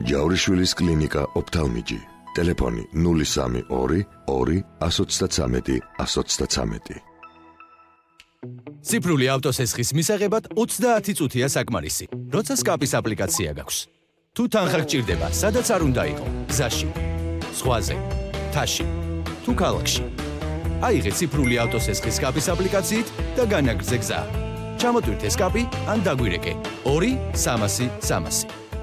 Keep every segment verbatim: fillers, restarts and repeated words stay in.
ჯავრიშვილის კლინიკა ოფთალმიჯი. Ტელეფონი ნული სამი ორი ორი εκατო ოცდათვრამეტი εκατო ოცდათვრამეტი. ციფრული ავტოსესხის მისაღებად ოცდაათი წუთია საკმარისი, როცა სკაპის აპლიკაცია გაქვს. თუ თანხა გჭირდება, სადაც არ უნდა იყო, გზაში, ზღვაზე, მთაში, თუ ქალაქში. აიღე ციფრული ავტოსესხის სკაპის აპლიკაციით და განაგრძე გზა. ჩამოტვირთე სკაპი ან დაგვირეკე ორი სამასი სამასი.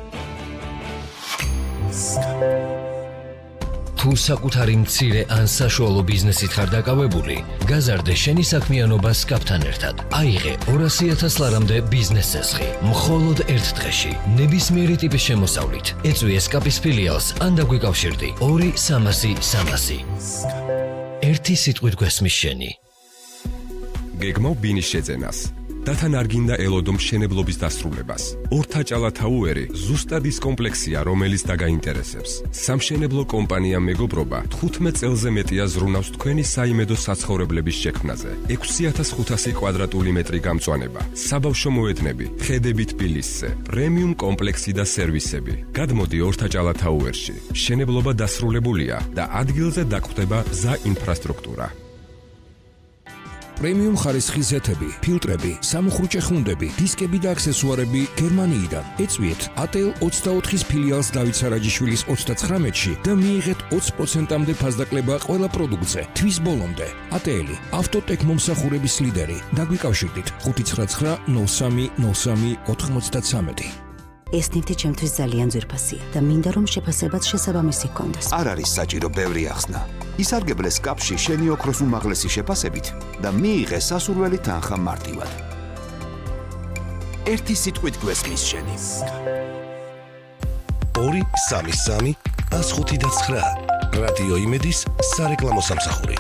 თუ საკუთარი მცირე ან საშუალო ბიზნესით ხარ დაკავებული, გაზარდე შენი საქმიანობა სკაპთან ერთად. აიღე ორასი ათას ლარამდე ბიზნეს ცესხი, მხოლოდ ერთ დღეში, ნებისმიერი ტიპის შემოსავლით. ეწვიე სკაპის ფილიალს ან დაგვიკავშირდი ორი სამასი სამასი. ერთი სიტყვით გვესმის შენი. გეგმავ ბინის შეძენას. დათან არ გინდა ელოდო მშენებლობის დასრულებას. ორთაჭალა თაუერი ზუსტად ის კომპლექსია, რომელიც დაგაინტერესებს. სამშენებლო კომპანია მეგობრობა თხუთმეტ წელზე მეტია ზრუნავს თქვენი საიმედო საცხოვრებლების შექმნაზე. ექვსი ათას ხუთასი კვადრატული მეტრი გამწვანება, საბავშვო მოედნები, ხედები თბილისზე, პრემიუმ კომპლექსი და სერვისები. გადმოდი ორთაჭალა თაუერში. მშენებლობა დასრულებულია და ადგილზე დაგხვდება გზა ინფრასტრუქტურა. პრემიუმ ხარისხის ზეთები, ფილტრები, სამუხრუჭე ხუნდები, დისკები და აქსესუარები გერმანიიდან. ეწვიეთ ატელ ოცდაოთხის ფილიალს დავით სარაჯიშვილის ოცდაცხრამეტში და მიიღეთ ოცი პროცენტამდე ფასდაკლება ყველა პროდუქტზე. თვის ბოლომდე. ატელი, ავტოტექ მომსახურების ლიდერი. დაგვიკავშირდით ხუთი ცხრა ცხრა ნულ სამი ნულ სამი ოთხმოცდათვრამეტი. ეს ნივთი ჩემთვის ძალიან ძვირფასია და მინდა რომ შეფასებაც შესაბამისი ჰქონდეს. არ არის საჭირო ბევრი ახსნა. ისარგებლე სკაპში შენი ოქროს უმაღლესი შეფასებით და მიიღე სასურველი თანხა მარტივად. ერთი სიტყვით გვესმის შენი. ორი სამი სამი ას ხუთი და ცხრა. რადიო იმედის სარეკლამო სამსახური.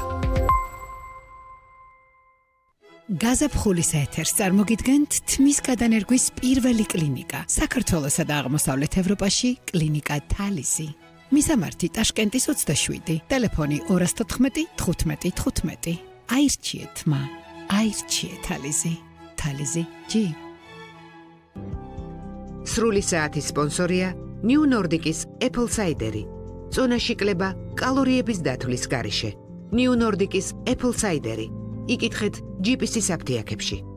გაზაფხულის ეთერს წარმოგიდგენთ თმის გადანერგვის პირველი კლინიკა საქართველოსა და აღმოსავლეთ ევროპაში კლინიკა თალისი. მისამართი ტაშკენტის ოცდაშვიდი, ტელეფონი ორას თოთხმეტი თხუთმეტი თხუთმეტი. აირჩიეთ მა, აირჩიეთ თალისი, თალისი ჯი. სრული საათის სპონსორია New Nordic-ის Apple Cider-ი. წონაში კლება კალორიების დათვლის გარეშე. New Nordic-ის Apple Cider-ი. იკითხეთ ჯი პი სი საფთიაქებში.